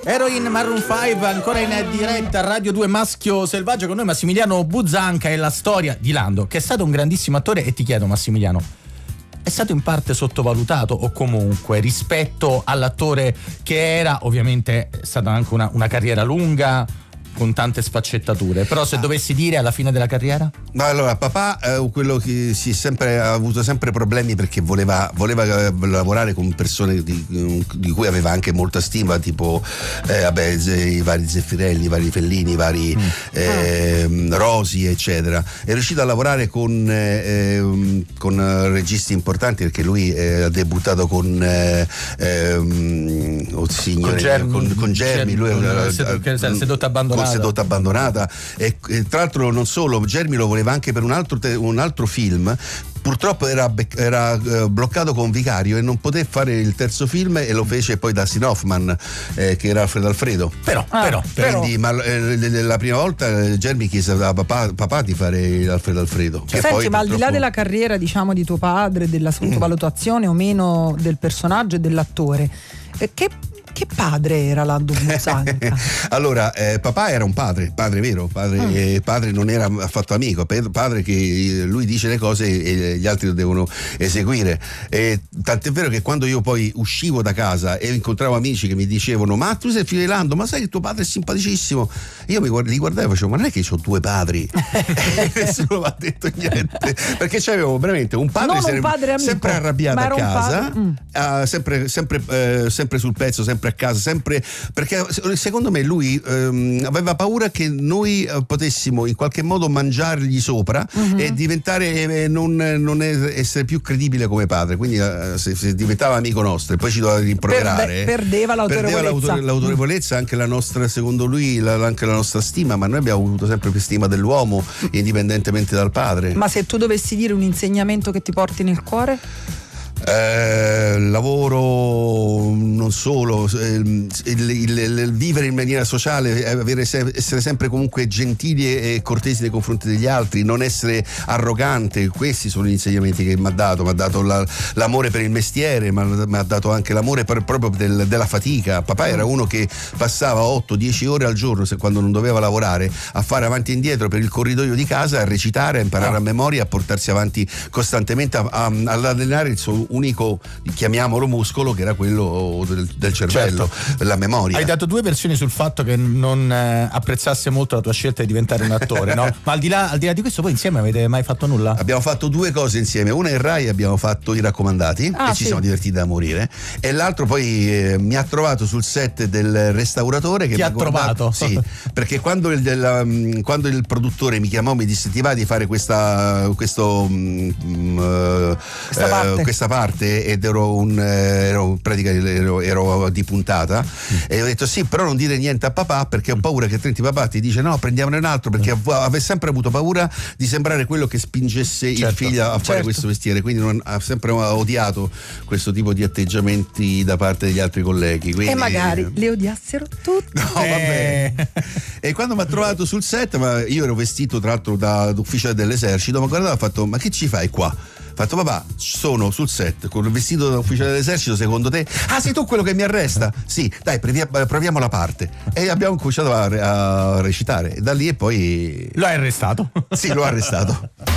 Heroin, Maroon 5, ancora in diretta a Radio 2 Maschio Selvaggio, con noi Massimiliano Buzzanca e la storia di Lando, che è stato un grandissimo attore. E ti chiedo, Massimiliano, è stato in parte sottovalutato o comunque rispetto all'attore che era? Ovviamente è stata anche una carriera lunga con tante sfaccettature, però se dovessi dire alla fine della carriera? Ma allora, papà quello che ha avuto sempre problemi perché voleva lavorare con persone di cui aveva anche molta stima, tipo i vari Zeffirelli, i vari Fellini, i vari Rosi, eccetera. È riuscito a lavorare con registi importanti, perché lui ha debuttato con Germi, lui Sedotta abbandonata. Con Sedotta abbandonata, e tra l'altro non solo, Germi lo voleva anche per un altro film. Purtroppo era bloccato con Vicario e non poté fare il terzo film, e lo fece poi Dustin Hoffman, che era Alfredo. Però. Quindi, ma la prima volta Germi chiese a papà di fare Alfredo. Senti, poi, ma al di là della carriera, diciamo, di tuo padre, della sottovalutazione o meno del personaggio e dell'attore, che padre era Lando Buzzanca? Allora, papà era un padre vero, padre non era affatto amico, padre che lui dice le cose e gli altri lo devono eseguire. Tant'è vero che quando io poi uscivo da casa e incontravo amici che mi dicevano: ma tu sei figlio di Lando, ma sai che tuo padre è simpaticissimo? Io li guardavo e facevo: ma non è che ho due padri? E nessuno mi ha detto niente, perché c'avevo veramente un padre, sempre arrabbiato a casa, sempre sul pezzo, sempre a casa, sempre, perché secondo me lui aveva paura che noi potessimo in qualche modo mangiargli sopra e diventare non essere più credibile come padre, quindi se diventava amico nostro e poi ci doveva rimproverare, perdeva l'autorevolezza, anche la nostra, secondo lui, anche la nostra stima. Ma noi abbiamo avuto sempre più stima dell'uomo, indipendentemente dal padre. Ma se tu dovessi dire un insegnamento che ti porti nel cuore? Lavoro, non solo, il vivere in maniera sociale, essere sempre comunque gentili e cortesi nei confronti degli altri, non essere arrogante. Questi sono gli insegnamenti che mi ha dato l'amore per il mestiere, ma mi ha dato anche l'amore proprio della fatica. Papà era uno che passava 8-10 ore al giorno, quando non doveva lavorare, a fare avanti e indietro per il corridoio di casa, a recitare, a imparare a memoria, a portarsi avanti costantemente, ad allenare il suo unico, chiamiamolo, muscolo, che era quello del cervello, certo. La memoria. Hai dato due versioni sul fatto che non apprezzasse molto la tua scelta di diventare un attore, no? Ma al di là di questo, poi insieme avete mai fatto nulla? Abbiamo fatto due cose insieme. Una in Rai abbiamo fatto I Raccomandati, e ci siamo divertiti da morire, e l'altro poi mi ha trovato sul set del Restauratore. Che ti ha trovato? Sì, perché quando il produttore mi chiamò, mi disse: ti va di fare questa parte, ed ero di puntata, e ho detto sì, però non dire niente a papà, perché ho paura che altrimenti papà ti dice no, prendiamone un altro, perché aveva sempre avuto paura di sembrare quello che spingesse il figlio a fare questo mestiere, quindi ha sempre odiato questo tipo di atteggiamenti da parte degli altri colleghi, quindi... E magari le odiassero tutti. No, vabbè. E quando mi ha trovato sul set, ma io ero vestito tra l'altro da ufficiale dell'esercito, ma guardava, ha fatto: ma che ci fai qua? Ho fatto: papà, sono sul set con il vestito da ufficiale dell'esercito, secondo te? Ah, sei tu quello che mi arresta? Sì, dai, proviamo la parte. E abbiamo cominciato a recitare, e da lì e poi... Lo hai arrestato? Sì, l'ho arrestato.